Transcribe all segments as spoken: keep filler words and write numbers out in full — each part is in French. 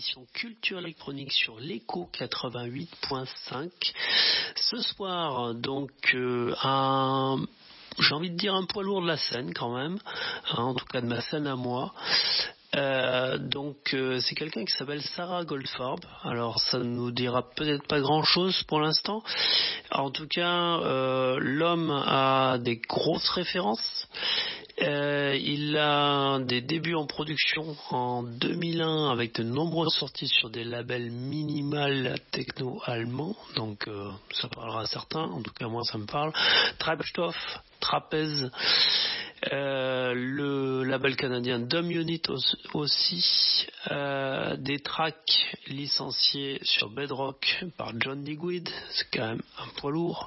l'émission Culture électronique sur l'Echo quatre-vingt-huit point cinq. Ce soir, donc, euh, un, j'ai envie de dire un poids lourd de la scène quand même, hein, en tout cas de ma scène à moi. Euh, donc euh, c'est quelqu'un qui s'appelle Sarah Goldfarb. Alors ça ne nous dira peut-être pas grand chose pour l'instant. En tout cas euh, l'homme a des grosses références. Euh, il a des débuts en production en deux mille un avec de nombreuses sorties sur des labels minimal techno allemands, donc euh, ça parlera à certains, en tout cas moi ça me parle. Treibstoff, Trapèze, euh, le label canadien Dumb Unit aussi, euh, des tracks licenciés sur Bedrock par John Digweed, c'est quand même un poids lourd.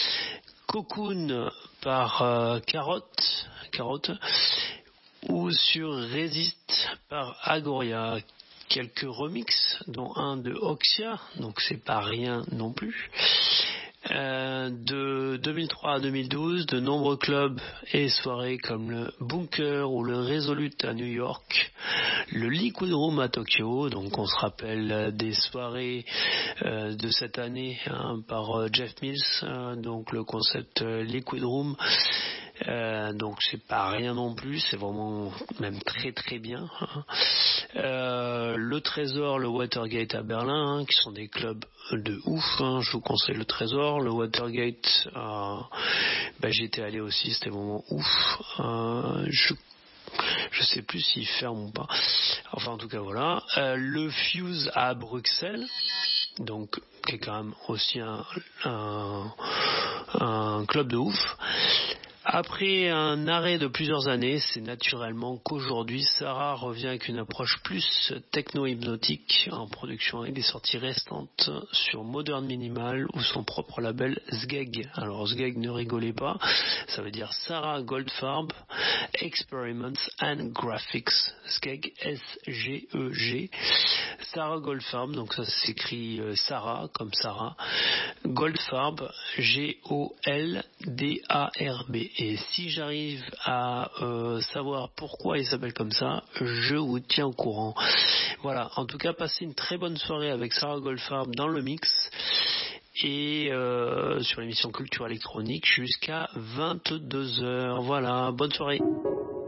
Cocoon par euh, Carotte, Carotte, ou sur Resist par Agoria. Quelques remixes, dont un de Oxia, donc c'est pas rien non plus. Euh, de deux mille trois à deux mille douze, de nombreux clubs et soirées comme le Bunker ou le Resolute à New York, le Liquid Room à Tokyo, donc on se rappelle des soirées euh, de cette année hein, par euh, Jeff Mills, euh, donc le concept euh, Liquid Room. Euh, donc c'est pas rien non plus, c'est vraiment même très très bien. Hein. Euh, le Trésor, le Watergate à Berlin, hein, qui sont des clubs de ouf. Hein. Je vous conseille le Trésor, le Watergate. Euh, bah, j'y étais allé aussi, c'était vraiment ouf. Euh, je Je sais plus s'il ferme ou pas. Enfin, en tout cas, voilà. Euh, le Fuse à Bruxelles, donc qui est quand même aussi un, un, un club de ouf. Après un arrêt de plusieurs années, c'est naturellement qu'aujourd'hui, Sarah revient avec une approche plus techno-hypnotique en production avec des sorties restantes sur Modern Minimal ou son propre label Sgeg. Alors Sgeg, ne rigolez pas, ça veut dire Sarah Goldfarb Experiments and Graphics. Sgeg, S G E G. Sarah Goldfarb, donc ça s'écrit Sarah comme Sarah. Goldfarb, G O L D A R B. Et si j'arrive à euh, savoir pourquoi il s'appelle comme ça, je vous tiens au courant. Voilà, en tout cas, passez une très bonne soirée avec Sarah Goldfarb dans le mix et euh, sur l'émission Culture électronique jusqu'à vingt-deux heures. Voilà, bonne soirée.